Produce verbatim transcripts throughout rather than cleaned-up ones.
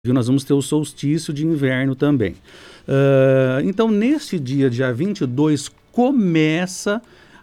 Nós vamos ter o solstício de inverno também. Uh, então, neste dia, dia vinte e dois, começa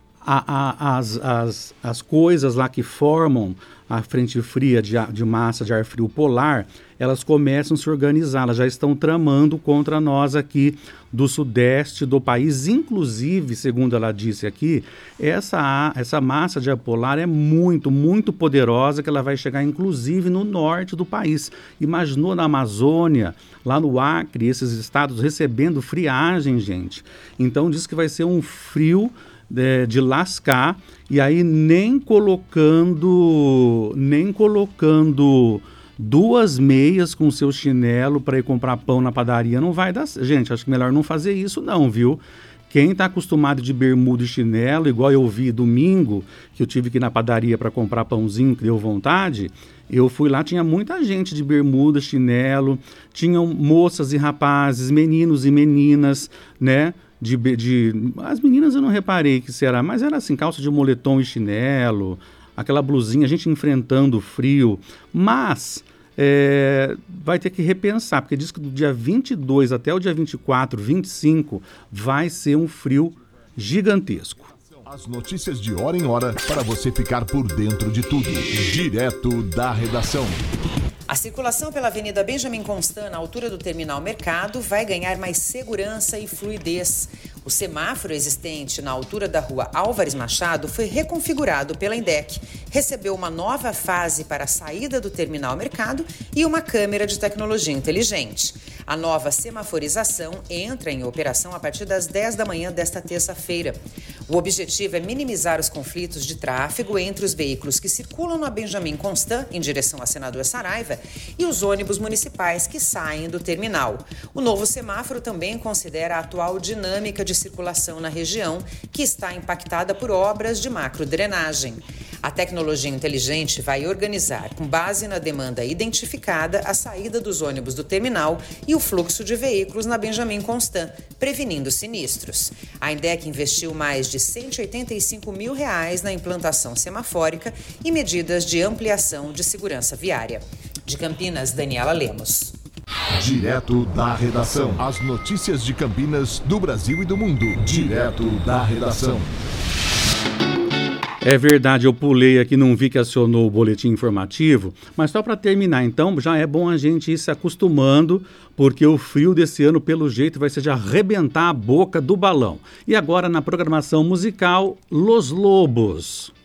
a, a, as, as, as coisas lá que formam a frente fria de, de massa de ar frio polar, elas começam a se organizar, elas já estão tramando contra nós aqui do sudeste do país. Inclusive, segundo ela disse aqui, essa, essa massa de ar polar é muito, muito poderosa, que ela vai chegar inclusive no norte do país. Imaginou na Amazônia, lá no Acre, esses estados recebendo friagem, gente. Então diz que vai ser um frio De, de lascar, e aí nem colocando nem colocando duas meias com seu chinelo para ir comprar pão na padaria não vai dar. Gente, acho que melhor não fazer isso não, viu? Quem está acostumado de bermuda e chinelo, igual eu vi domingo, que eu tive que ir na padaria para comprar pãozinho, que deu vontade, eu fui lá, tinha muita gente de bermuda, chinelo, tinham moças e rapazes, meninos e meninas, né? De, de, as meninas eu não reparei que será, mas era assim, calça de moletom e chinelo, aquela blusinha, a gente enfrentando o frio, mas é, vai ter que repensar, porque diz que do dia vinte e dois até o dia vinte e quatro, vinte e cinco, vai ser um frio gigantesco. As notícias de hora em hora, para você ficar por dentro de tudo, direto da redação. A circulação pela Avenida Benjamin Constant, na altura do Terminal Mercado, vai ganhar mais segurança e fluidez. O semáforo existente na altura da rua Álvares Machado foi reconfigurado pela INDEC. Recebeu uma nova fase para a saída do Terminal Mercado e uma câmera de tecnologia inteligente. A nova semaforização entra em operação a partir das dez da manhã desta terça-feira. O objetivo é minimizar os conflitos de tráfego entre os veículos que circulam na Benjamin Constant, em direção a Senador Saraiva, e os ônibus municipais que saem do terminal. O novo semáforo também considera a atual dinâmica de circulação na região, que está impactada por obras de macrodrenagem. A tecnologia inteligente vai organizar, com base na demanda identificada, a saída dos ônibus do terminal e o fluxo de veículos na Benjamin Constant, prevenindo sinistros. A INDEC investiu mais de cento e oitenta e cinco mil reais na implantação semafórica e medidas de ampliação de segurança viária. De Campinas, Daniela Lemos. Direto da redação. As notícias de Campinas, do Brasil e do mundo. Direto da redação. É verdade, eu pulei aqui, não vi que acionou o boletim informativo, mas só para terminar, então, já é bom a gente ir se acostumando, porque o frio desse ano, pelo jeito, vai ser de arrebentar a boca do balão. E agora, na programação musical, Los Lobos.